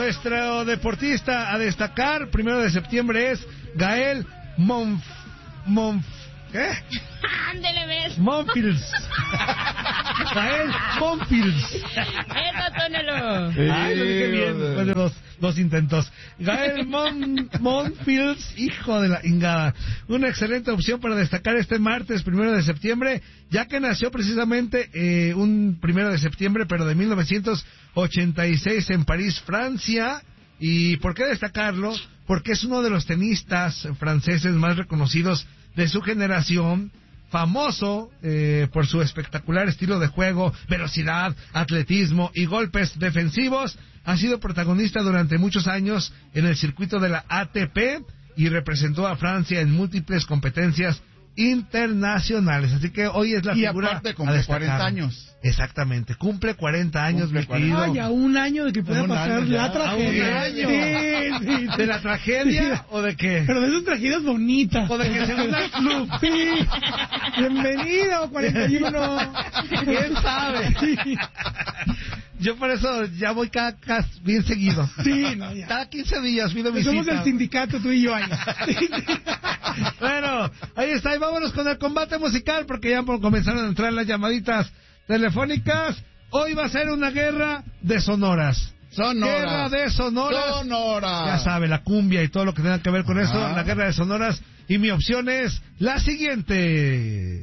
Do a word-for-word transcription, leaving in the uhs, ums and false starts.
nuestro deportista a destacar, primero de septiembre, es Gael Monf... Monf... ¿Qué? Ándele, ves. Monfils. Gael Monfils. Eso, tónelo. Ay, lo dije bien, después de dos, dos intentos. Gael Mon, Monfils, hijo de la ingada. Una excelente opción para destacar este martes, primero de septiembre, ya que nació precisamente eh, un primero de septiembre, pero de mil novecientos ochenta y seis en París, Francia. ¿Y por qué destacarlo? Porque es uno de los tenistas franceses más reconocidos de su generación, famoso eh, por su espectacular estilo de juego, velocidad, atletismo y golpes defensivos. Ha sido protagonista durante muchos años en el circuito de la A T P y representó a Francia en múltiples competencias internacionales. Así que hoy es la y figura aparte cumple cuarenta años. Exactamente, cumple cuarenta años, cumple mi querido. Ay, a un año de que pueda pasar la tragedia. A un año. Sí, sí, sí. ¿De la tragedia sí. o de qué? Pero de esas tragedias bonitas. O de que se una el club. Sí. Bienvenido, cuarenta y uno. ¿Quién sabe? Sí. Yo por eso ya voy cada, cada bien seguido. Sí, no, ya. Cada quince días pido mi Somos cita. el sindicato, tú y yo ahí. Bueno, ahí está, y vámonos con el combate musical, porque ya comenzaron a entrar las llamaditas telefónicas. Hoy va a ser una guerra de sonoras. Sonoras. Guerra de sonoras. Sonoras. Ya sabe, la cumbia y todo lo que tenga que ver con Ajá. eso, la guerra de sonoras. Y mi opción es la siguiente.